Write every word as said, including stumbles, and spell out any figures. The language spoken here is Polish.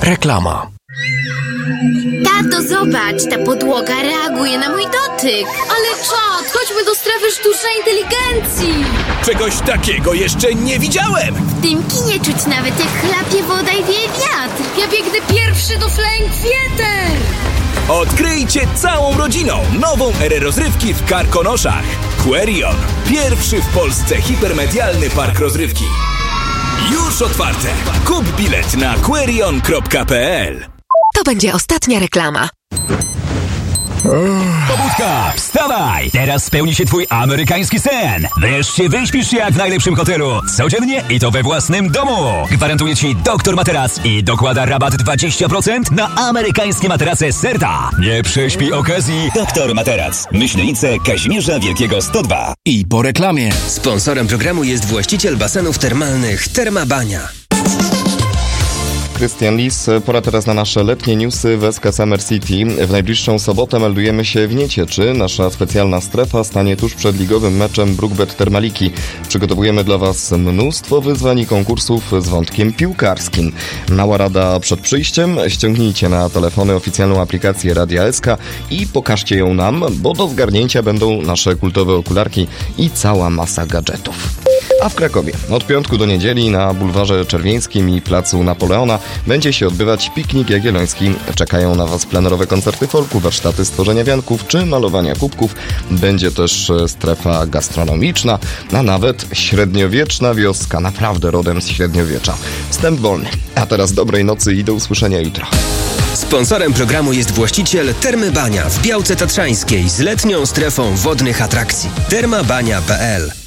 Reklama. Tato, zobacz, ta podłoga reaguje na mój dotyk. Ale czad, chodźmy do strefy sztucznej inteligencji. Czegoś takiego jeszcze nie widziałem. W tym kinie czuć nawet jak chlapie woda i wieje wiatr. Ja biegnę pierwszy do Flying Theater. Odkryjcie całą rodziną nową erę rozrywki w Karkonoszach. Querion. Pierwszy w Polsce hipermedialny park rozrywki. Już otwarte. Kup bilet na querion kropka p l. To będzie ostatnia reklama. Pobudka, wstawaj! Teraz spełni się twój amerykański sen. Wreszcie wyśpisz się jak w najlepszym hotelu. Codziennie i to we własnym domu. Gwarantuje ci Doktor Materac i dokłada rabat dwadzieścia procent na amerykańskie materace Serta. Nie prześpij okazji. Doktor Materac. Myślenice Kazimierza Wielkiego sto dwa. I po reklamie. Sponsorem programu jest właściciel basenów termalnych Termabania. Krystian Lis, pora teraz na nasze letnie newsy w S K Summer City. W najbliższą sobotę meldujemy się w Niecieczy. Nasza specjalna strefa stanie tuż przed ligowym meczem Brookbet Termaliki. Przygotowujemy dla Was mnóstwo wyzwań i konkursów z wątkiem piłkarskim. Mała rada przed przyjściem. Ściągnijcie na telefony oficjalną aplikację Radia S K i pokażcie ją nam, bo do zgarnięcia będą nasze kultowe okularki i cała masa gadżetów. A w Krakowie od piątku do niedzieli na Bulwarze Czerwieńskim i Placu Napoleona będzie się odbywać piknik jagielloński. Czekają na Was plenerowe koncerty folku, warsztaty stworzenia wianków czy malowania kubków. Będzie też strefa gastronomiczna, a nawet średniowieczna wioska, naprawdę rodem z średniowiecza. Wstęp wolny. A teraz dobrej nocy i do usłyszenia jutro. Sponsorem programu jest właściciel Termy Bania w Białce Tatrzańskiej z letnią strefą wodnych atrakcji. termabania kropka p l